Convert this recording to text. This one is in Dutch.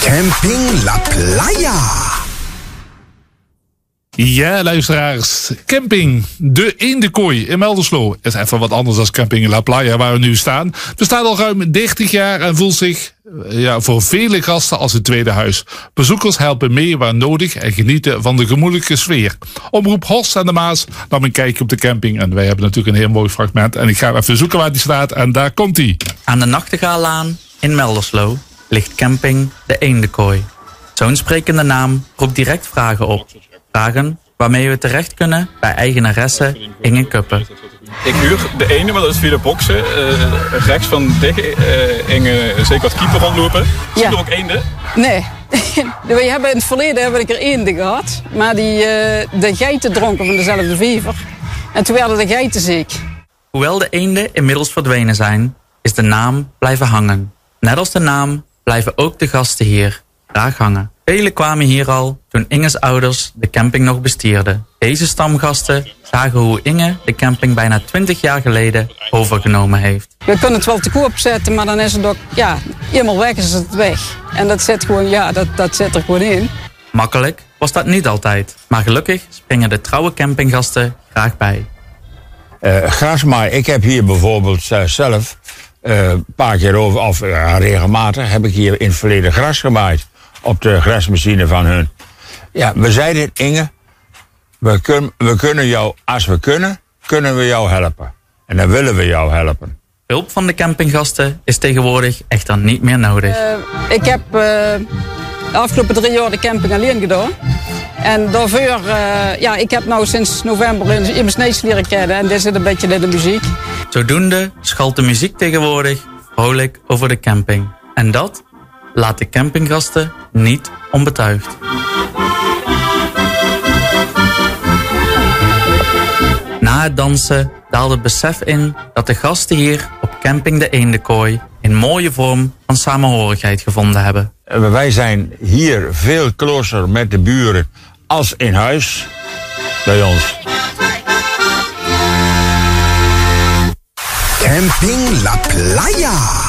Camping La Playa. Ja, luisteraars. Camping De Eendenkooi in Melderslo is even wat anders dan Camping La Playa waar we nu staan. We staan al ruim 30 jaar en voelt zich voor vele gasten als het tweede huis. Bezoekers helpen mee waar nodig en genieten van de gemoedelijke sfeer. Omroep Horst en de Maas nam een kijkje op de camping en wij hebben natuurlijk een heel mooi fragment. En ik ga even zoeken waar die staat en daar komt hij. Aan de Nachtegaallaan in Melderslo ligt Camping De Eendenkooi. Zo'n sprekende naam roept direct vragen op. Vragen waarmee we terecht kunnen bij eigenaresse Inge Kuppen. Ik huur de ene, maar dat is via de boksen. Rechts van dikke Inge zeker wat keeper rondlopen. Zie je er ook eenden? Nee. We hebben in het verleden er eenden gehad. Maar de geiten dronken van dezelfde vijver. En toen werden de geiten ziek. Hoewel de eenden inmiddels verdwenen zijn, is de naam blijven hangen. Net als de naam blijven ook de gasten hier graag hangen. Velen kwamen hier al toen Inge's ouders de camping nog bestierden. Deze stamgasten zagen hoe Inge de camping bijna 20 jaar geleden overgenomen heeft. We kunnen het wel te koop zetten, maar dan is het ook, eenmaal weg is het weg. En dat zit gewoon, dat zit er gewoon in. Makkelijk was dat niet altijd, maar gelukkig springen de trouwe campinggasten graag bij. Grasmaai, ik heb hier bijvoorbeeld zelf een paar keer regelmatig heb ik hier in het verleden gras gemaaid. Op de grasmachine van hun. Ja, we zeiden, Inge, we kunnen jou, als we kunnen we jou helpen. En dan willen we jou helpen. Hulp van de campinggasten is tegenwoordig echter niet meer nodig. Ik heb de afgelopen 3 jaar de camping alleen gedaan. En daarvoor, ik heb nou sinds november in mijn snees leren kennen. En dit zit een beetje in de muziek. Zodoende schalt de muziek tegenwoordig vrolijk over de camping. En dat laat de campinggasten niet onbetuigd. Na het dansen daalde het besef in dat de gasten hier op Camping De Eendenkooi een mooie vorm van samenhorigheid gevonden hebben. Wij zijn hier veel closer met de buren als in huis bij ons. Camping La Playa.